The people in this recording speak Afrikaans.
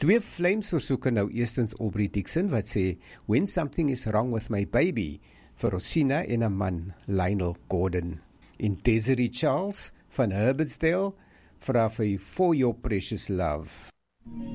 Twee Flames versoeke nou eerstens Aubrey Dixon wat sê When Something Is Wrong With My Baby vir Rosina en 'n man Lionel Gordon. En Desiree Charles van Herbertsdale vra vir For Your Precious Love.